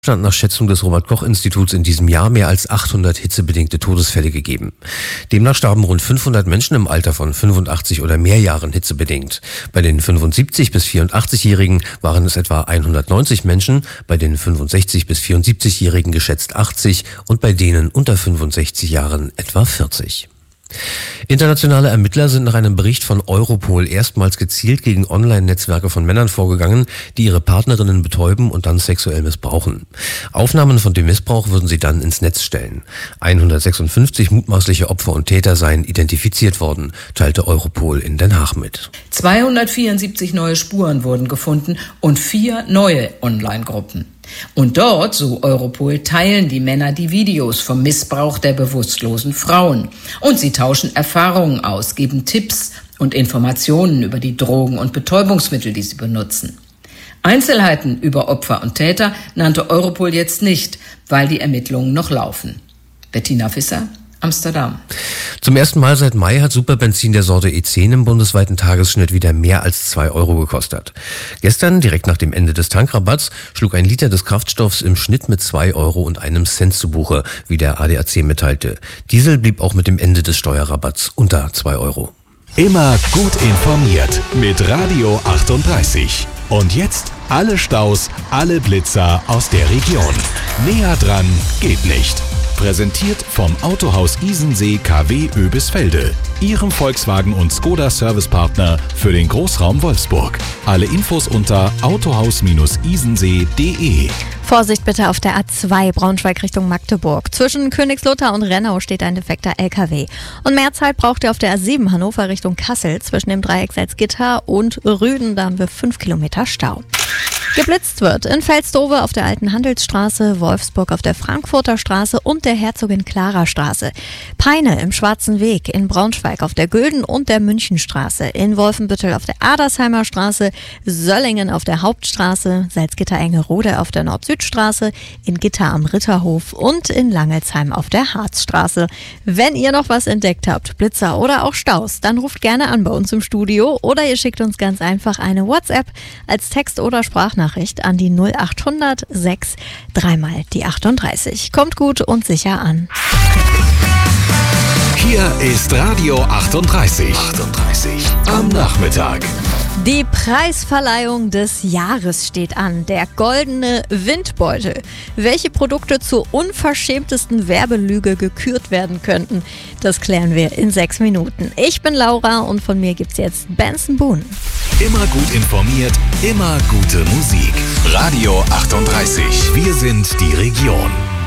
Stand nach Schätzung des Robert-Koch-Instituts in diesem Jahr mehr als 800 hitzebedingte Todesfälle gegeben. Demnach starben rund 500 Menschen im Alter von 85 oder mehr Jahren hitzebedingt. Bei den 75- bis 84-Jährigen waren es etwa 190 Menschen, bei den 65- bis 74-Jährigen geschätzt 80 und bei denen unter 65 Jahren etwa 40. Internationale Ermittler sind nach einem Bericht von Europol erstmals gezielt gegen Online-Netzwerke von Männern vorgegangen, die ihre Partnerinnen betäuben und dann sexuell missbrauchen. Aufnahmen von dem Missbrauch würden sie dann ins Netz stellen. 156 mutmaßliche Opfer und Täter seien identifiziert worden, teilte Europol in Den Haag mit. 274 neue Spuren wurden gefunden und 4 neue Online-Gruppen. Und dort, so Europol, teilen die Männer die Videos vom Missbrauch der bewusstlosen Frauen. Und sie tauschen Erfahrungen aus, geben Tipps und Informationen über die Drogen und Betäubungsmittel, die sie benutzen. Einzelheiten über Opfer und Täter nannte Europol jetzt nicht, weil die Ermittlungen noch laufen. Bettina Visser, Amsterdam. Zum ersten Mal seit Mai hat Superbenzin der Sorte E10 im bundesweiten Tagesschnitt wieder mehr als 2 Euro gekostet. Gestern, direkt nach dem Ende des Tankrabatts, schlug ein Liter des Kraftstoffs im Schnitt mit 2 Euro und einem Cent zu Buche, wie der ADAC mitteilte. Diesel blieb auch mit dem Ende des Steuerrabatts unter 2 Euro. Immer gut informiert mit Radio 38. Und jetzt alle Staus, alle Blitzer aus der Region. Näher dran geht nicht. Präsentiert vom Autohaus Isensee KW Oebisfelde, Ihrem Volkswagen und Skoda Servicepartner für den Großraum Wolfsburg. Alle Infos unter autohaus-isensee.de. Vorsicht bitte auf der A2 Braunschweig Richtung Magdeburg. Zwischen Königslutter und Rennau steht ein defekter LKW. Und mehr Zeit braucht ihr auf der A7 Hannover Richtung Kassel zwischen dem Dreieck Salzgitter und Rüden. Da haben wir 5 Kilometer Stau. Geblitzt wird in Velsdove auf der Alten Handelsstraße, Wolfsburg auf der Frankfurter Straße und der Herzogin Clara Straße. Peine im Schwarzen Weg in Braunschweig auf der Gülden und der Münchenstraße, in Wolfenbüttel auf der Adersheimer Straße, Söllingen auf der Hauptstraße, Salzgitter-Engerode auf der Nord-Süd-Straße, in Gitter am Ritterhof und in Langelsheim auf der Harzstraße. Wenn ihr noch was entdeckt habt, Blitzer oder auch Staus, dann ruft gerne an bei uns im Studio oder ihr schickt uns ganz einfach eine WhatsApp als Text- oder Sprachnachricht an die 0800 6 3 mal die 38. Kommt gut und sicher an. Hier ist Radio 38. Am Nachmittag. Die Preisverleihung des Jahres steht an, der goldene Windbeutel. Welche Produkte zur unverschämtesten Werbelüge gekürt werden könnten, das klären wir in 6 Minuten. Ich bin Laura und von mir gibt's jetzt Benson Boone. Immer gut informiert, immer gute Musik. Radio 38. Wir sind die Region.